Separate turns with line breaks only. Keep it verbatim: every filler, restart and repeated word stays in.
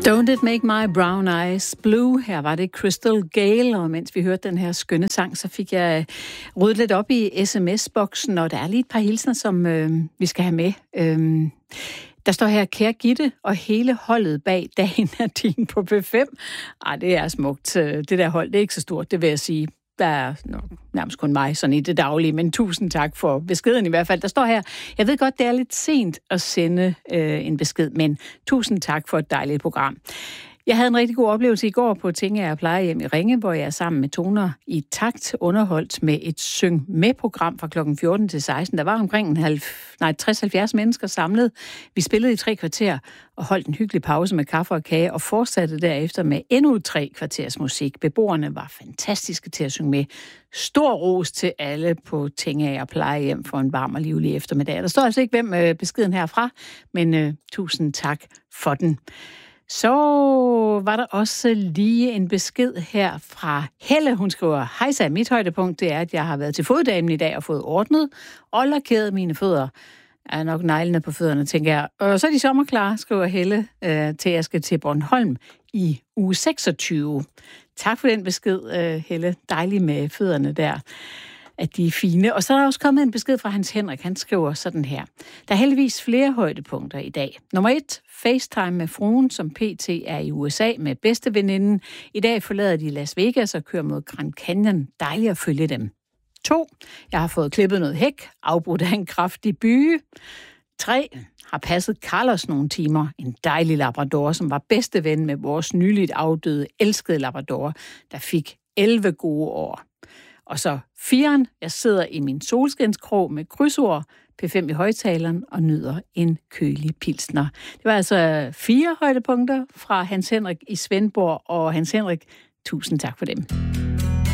Don't it make my brown eyes blue? Her var det Crystal Gale, og mens vi hørte den her skønne sang, så fik jeg ryddet lidt op i sms-boksen, og der er lige et par hilsner, som øh, vi skal have med. Øh, der står her, kære Gitte og hele holdet bag Dagen er din på B fem. Ej, det er smukt. Det der hold, det er ikke så stort, det vil jeg sige. Der er no, nærmest kun mig sådan i det daglige, men tusind tak for beskeden i hvert fald. Der står her, jeg ved godt, det er lidt sent at sende øh, en besked, men tusind tak for et dejligt program. Jeg havde en rigtig god oplevelse i går på Tingager Plejehjem i Ringe, hvor jeg sammen med Toner i Takt underholdt med et syng med-program fra klokken fjorten til seksten. Der var omkring tres til halvfjerds mennesker samlet. Vi spillede i tre kvarter og holdt en hyggelig pause med kaffe og kage og fortsatte derefter med endnu tre kvarters musik. Beboerne var fantastiske til at synge med. Stor ros til alle på Tingager Plejehjem for en varm og livlig eftermiddag. Der står altså ikke, hvem beskeden herfra, men uh, tusind tak for den. Så var der også lige en besked her fra Helle. Hun skriver, hejsa, mit højdepunkt det er, at jeg har været til foddamen i dag og fået ordnet og lakeret mine fødder. Jeg er nok neglene på fødderne, tænker jeg. Og så er de sommerklare, skriver Helle, øh, til jeg skal til Bornholm i uge seksogtyve. Tak for den besked, øh, Helle. Dejligt med fødderne der, at de er fine. Og så er der også kommet en besked fra Hans Henrik. Han skriver sådan her. Der er heldigvis flere højdepunkter i dag. Nummer et, FaceTime med fruen, som pt. Er i U S A med bedsteveninden. I dag forlader de Las Vegas og kører mod Grand Canyon. Dejligt at følge dem. To, jeg har fået klippet noget hæk, afbrudt af en kraftig byge. Tre, har passet Carlos nogle timer. En dejlig labrador, som var bedste ven med vores nyligt afdøde, elskede labrador, der fik elleve gode år. Og så firen, jeg sidder i min solskinskrog med krydsord, P fem i højtaleren og nyder en kølig pilsner. Det var altså fire højdepunkter fra Hans Henrik i Svendborg, og Hans Henrik, tusind tak for dem.